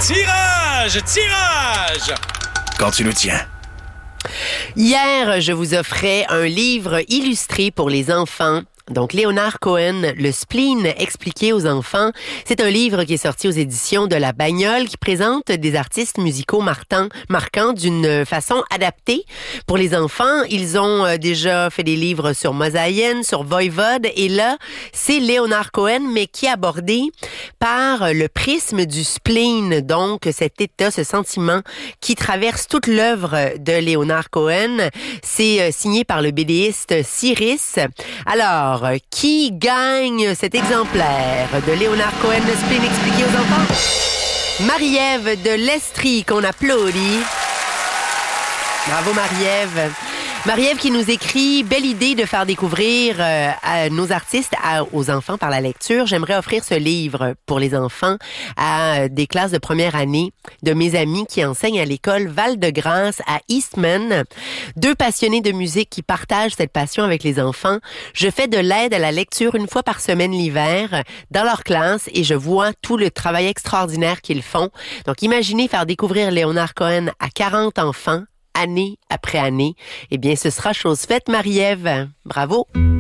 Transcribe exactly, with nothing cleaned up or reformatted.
Tirage! Tirage! Quand tu le tiens. Hier, je vous offrais un livre illustré pour les enfants. Donc, Léonard Cohen, Le spleen expliqué aux enfants. C'est un livre qui est sorti aux éditions de La Bagnole qui présente des artistes musicaux marquants, marquants d'une façon adaptée pour les enfants. Ils ont déjà fait des livres sur Mosaïen, sur Voivode, et là, c'est Léonard Cohen, mais qui est abordé par le prisme du spleen. Donc, cet état, ce sentiment qui traverse toute l'œuvre de Léonard Cohen. C'est signé par le BDiste Cyrus. Alors, qui gagne cet exemplaire de Léonard Cohen, Le spleen expliqué aux enfants? Marie-Ève de l'Estrie, qu'on applaudit. Bravo Marie-Ève. Marie-Ève qui nous écrit « Belle idée de faire découvrir euh, à nos artistes à, aux enfants par la lecture. J'aimerais offrir ce livre pour les enfants à des classes de première année de mes amis qui enseignent à l'école Val-de-Grâce à Eastman. Deux passionnés de musique qui partagent cette passion avec les enfants. Je fais de l'aide à la lecture une fois par semaine l'hiver dans leur classe et je vois tout le travail extraordinaire qu'ils font. Donc imaginez faire découvrir Léonard Cohen à quarante enfants année après année, eh bien, ce sera chose faite, Marie-Ève. Bravo!